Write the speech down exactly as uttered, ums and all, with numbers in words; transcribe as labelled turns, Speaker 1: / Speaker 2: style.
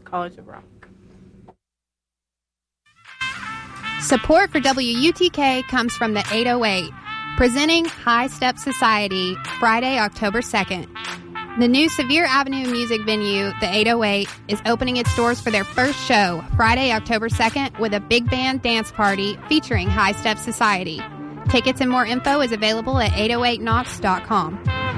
Speaker 1: College of Rock.
Speaker 2: Support for W U T K comes from the eight oh eight, presenting High Step Society, Friday, October second. The new Sevier Avenue music venue, the eight oh eight, is opening its doors for their first show, Friday, October second, with a big band dance party featuring High Step Society. Tickets and more info is available at eight oh eight knox dot com.